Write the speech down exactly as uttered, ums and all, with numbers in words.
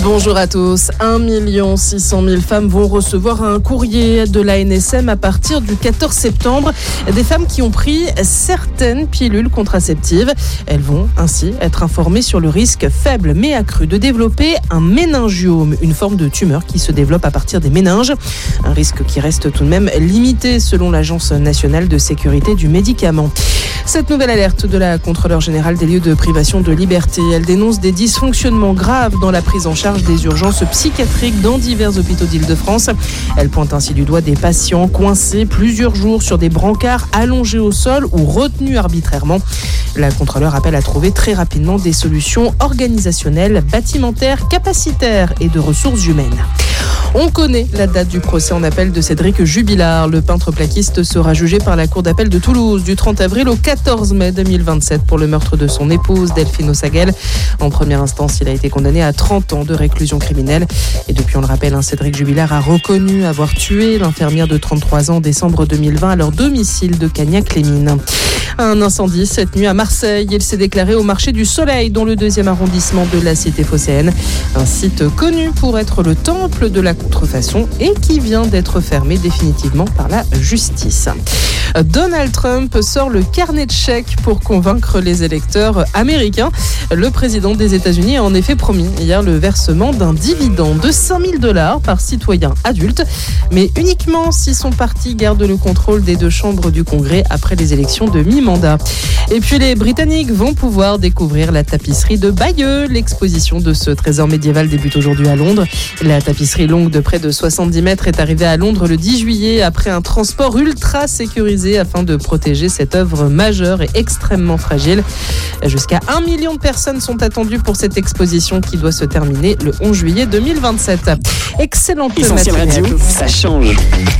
Bonjour à tous. un million six cent mille femmes vont recevoir un courrier de l'A N S M à partir du quatorze septembre. Des femmes qui ont pris certaines pilules contraceptives. Elles vont ainsi être informées sur le risque faible mais accru de développer un méningiome, une forme de tumeur qui se développe à partir des méninges. Un risque qui reste tout de même limité selon l'Agence nationale de sécurité du médicament. Cette nouvelle alerte de la contrôleure générale des lieux de privation de liberté, elle dénonce des dysfonctionnements graves dans la prise en charge des urgences psychiatriques dans divers hôpitaux d'Île-de-France. Elle pointe ainsi du doigt des patients coincés plusieurs jours sur des brancards allongés au sol ou retenus arbitrairement. La contrôleure appelle à trouver très rapidement des solutions organisationnelles, bâtimentaires, capacitaires et de ressources humaines. On connaît la date du procès en appel de Cédric Jubilard. Le peintre plaquiste sera jugé par la cour d'appel de Toulouse du trente avril au quatorze mai deux mille vingt-sept pour le meurtre de son épouse Delphine Ossaguel. En première instance, il a été condamné à trente ans de réclusion criminelle. Et depuis, on le rappelle, hein, Cédric Jubilard a reconnu avoir tué l'infirmière de trente-trois ans en décembre deux mille vingt à leur domicile de Cagnac-les-Mines. Un incendie cette nuit à Marseille. Il s'est déclaré au marché du Soleil, dans le deuxième arrondissement de la cité phocéenne. Un site connu pour être le temple de la contrefaçon et qui vient d'être fermé définitivement par la justice. Donald Trump sort le carnet de chèques pour convaincre les électeurs américains. Le président des États-Unis a en effet promis hier le versement d'un dividende de cinq mille dollars par citoyen adulte, mais uniquement si son parti garde le contrôle des deux chambres du Congrès après les élections de mi-mandat. Et puis les Britanniques vont pouvoir découvrir la tapisserie de Bayeux. L'exposition de ce trésor médiéval débute aujourd'hui à Londres. La tapisserie longue de près de soixante-dix mètres est arrivée à Londres le dix juillet après un transport ultra sécurisé afin de protéger cette œuvre majeure et extrêmement fragile. Jusqu'à un million de personnes sont attendues pour cette exposition qui doit se terminer le onze juillet deux mille vingt-sept. Excellente Essentiel matinée. Radio, ça change.